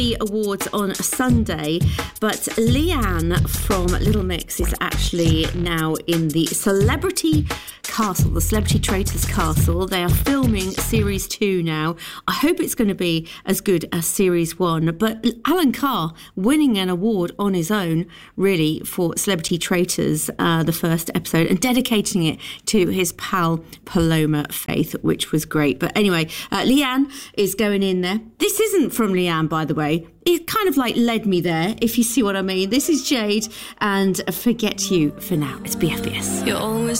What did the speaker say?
Awards on Sunday, but Leanne from Little Mix is actually now in the Celebrity Castle, the Celebrity Traitors Castle. They are filming Series 2 now. I hope it's going to be as good as Series 1, but Alan Carr winning an award on his own, really, for Celebrity Traitors, the first episode, and dedicating it to his pal Paloma Faith, which was great. But anyway, Leanne is going in there. This isn't from Leanne, by the way. It kind of like led me there, if you see what I mean. This is Jade and Forget You for Now. It's BFBS. You always